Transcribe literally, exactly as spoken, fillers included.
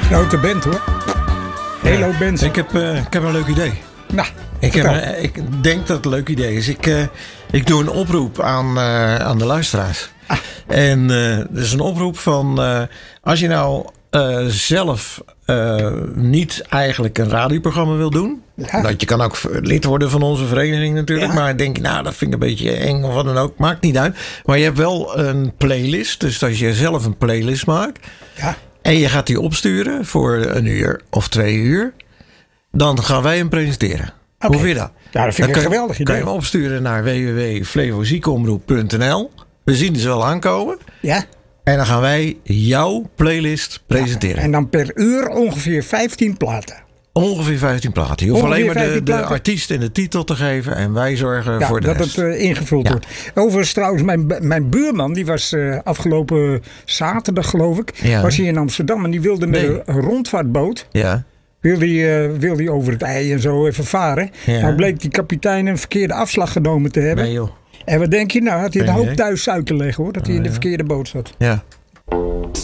Grote band hoor. Heel hoop mensen. Ik heb, uh, ik heb een leuk idee. Nou, ik, heb een, ik denk dat het een leuk idee is. Ik, uh, ik doe een oproep aan, uh, aan de luisteraars. Ah. En uh, dat is een oproep van... Uh, als je nou uh, zelf uh, niet eigenlijk een radioprogramma wil doen... Ja. Dat je kan ook lid worden van onze vereniging natuurlijk. Ja. Maar denk je, nou dat vind ik een beetje eng of wat dan ook. Maakt niet uit. Maar je hebt wel een playlist. Dus als je zelf een playlist maakt... Ja. En je gaat die opsturen voor een uur of twee uur. Dan gaan wij hem presenteren. Okay. Hoe vind je dat? Ja, dat vind ik een geweldig idee. Kan je hem opsturen naar w w w punt flevoziekeomroep punt n l. We zien ze wel aankomen. Ja. En dan gaan wij jouw playlist presenteren. Ja, en dan per uur ongeveer vijftien platen. Ongeveer vijftien platen. Je hoeft alleen maar de, de artiest en de titel te geven. En wij zorgen ja, voor de dat rest. het uh, ingevuld ja. wordt. Overigens trouwens, mijn, mijn buurman, die was uh, afgelopen zaterdag geloof ik. Ja. Was hij in Amsterdam en die wilde met nee. een rondvaartboot. Ja. Wilde hij, uh, wilde hij over het ei en zo even varen. Ja. Nou bleek die kapitein een verkeerde afslag genomen te hebben. Nee, joh. En wat denk je nou? Had hij een hoop thuis uit te leggen hoor. Dat hij in de verkeerde boot zat. Ja.